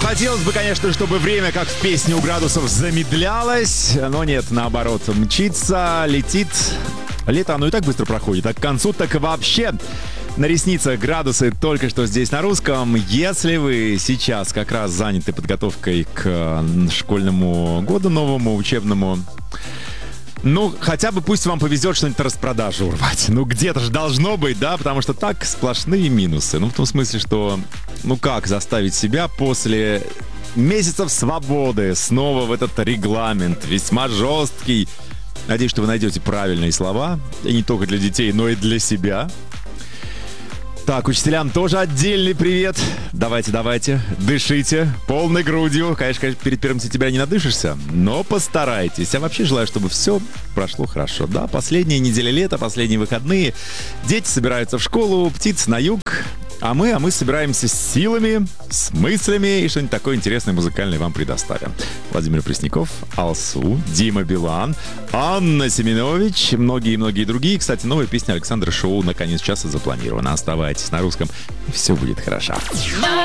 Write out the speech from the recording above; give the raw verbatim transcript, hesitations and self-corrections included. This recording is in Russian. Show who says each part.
Speaker 1: хотелось бы, конечно, чтобы время, как в песне у градусов, замедлялось, но нет, наоборот, мчится, летит. Лето, оно и так быстро проходит, а к концу так и вообще. На ресницах градусы только что здесь на русском. Если вы сейчас как раз заняты подготовкой к школьному году новому, учебному, ну, хотя бы пусть вам повезет что-нибудь на распродажу урвать. Ну, где-то же должно быть, да, потому что так сплошные минусы. Ну, в том смысле, что, ну, как заставить себя после месяцев свободы снова в этот регламент, весьма жесткий. Надеюсь, что вы найдете правильные слова, и не только для детей, но и для себя. Так, учителям тоже отдельный привет. Давайте, давайте, дышите полной грудью. Конечно, конечно, перед первым сентября не надышишься, но постарайтесь. Я вообще желаю, чтобы все прошло хорошо. Да, последняя неделя лета, последние выходные. Дети собираются в школу, птицы на юг. А мы, а мы собираемся с силами, с мыслями и что-нибудь такое интересное музыкальное вам предоставим. Владимир Пресняков, Алсу, Дима Билан, Анна Семенович, многие-многие другие. Кстати, новая песня Александра Шоу на конец часа запланирована. Оставайтесь на русском, и все будет хорошо.